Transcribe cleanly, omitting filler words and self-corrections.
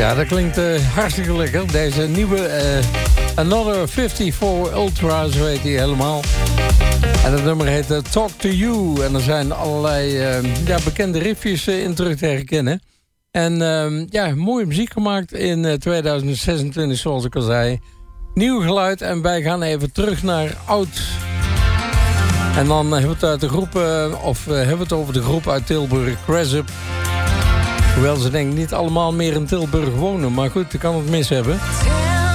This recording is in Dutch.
Ja, dat klinkt hartstikke lekker. Deze nieuwe Another 54 Ultra, zo heet die helemaal. En het nummer heet Talk to You. En er zijn allerlei bekende riffjes in terug te herkennen. En mooie muziek gemaakt in 2026, zoals ik al zei. Nieuw geluid en wij gaan even terug naar oud. En dan hebben we het uit de groep, hebben we het over de groep uit Tilburg, Cressup. Hoewel ze denk ik niet allemaal meer in Tilburg wonen. Maar goed, ik kan het mis hebben.